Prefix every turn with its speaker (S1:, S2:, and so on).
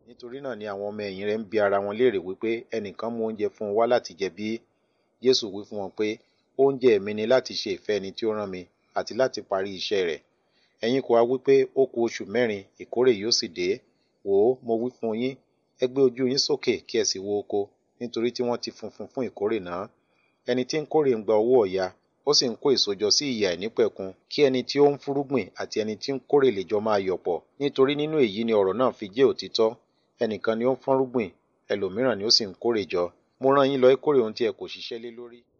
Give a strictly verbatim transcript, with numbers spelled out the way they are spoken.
S1: Nítorí náà ni àwọn ọmọ ẹ̀yìn rẹ̀ ń bi ara wọn léèrè wípé ẹnìkan mú oúnjẹ fún un wá láti jẹ bí? Jésù wí fún wọn pé, oúnjẹ mi ni láti ṣe ìfẹ́ ẹni tí ó rán mi àti láti parí iṣẹ́ rẹ̀. Ẹ̀yin kò ha wí pé ó kù oṣù mẹ́rin ìkórè yóò sì dé? Wò ó, mo wí fún yín, ẹ gbé ojú yín sókè kí ẹ sì wo oko, nítorí tí wọ́n ti funfun fún ìkórè náà. Ẹni tí ń kórè ń gba owó ọ̀yà, ó sì ń kó èso jọ sí ìyè àìnípẹ̀kun, kí ẹni tí ó ń fúrúgbìn àti ẹni tí ń kórè lè jọ máa yọ̀ pọ̀. Nítorí nínú èyí ni ọ̀rọ̀ náà fi jẹ́ òtítọ́. Ẹnìkan ni ó ń fọ́nrúgbìn, ẹlòmíràn ni ó sì ń kórè jọ. Mo rán yín lọ ìkórè ohun tí ẹ kò ṣiṣẹ́ lé lórí.